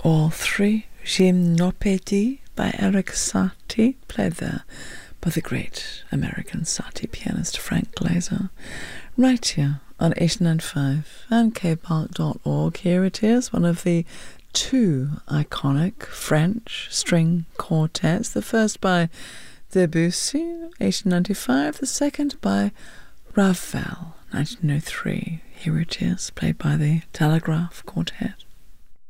All three, Gymnopédie by Erik Satie, played there by the great American Satie pianist Frank Glaser, right here on 89.5 and kpark.org. Here it is, one of the two iconic French string quartets, the first by Debussy, 1895, the second by Ravel, 1903. Here it is, played by the Telegraph Quartet.